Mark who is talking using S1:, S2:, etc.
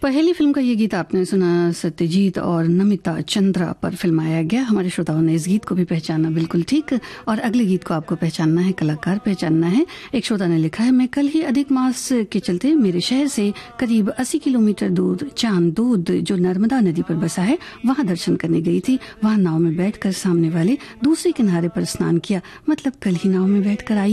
S1: पहली फिल्म का ये गीत आपने सुना, सत्यजीत और नमिता चंद्रा पर फिल्माया गया। हमारे श्रोताओं ने इस गीत को भी पहचाना बिल्कुल ठीक। और अगले गीत को आपको पहचानना है, कलाकार पहचानना है। एक श्रोता ने लिखा है, मैं कल ही अधिक मास के चलते मेरे शहर से करीब 80 किलोमीटर दूर चांदोद जो नर्मदा नदी पर बसा है वहां दर्शन करने गई थी। वहां नाव में बैठकर सामने वाले दूसरे किनारे पर स्नान किया। मतलब कल ही नाव में बैठकर आई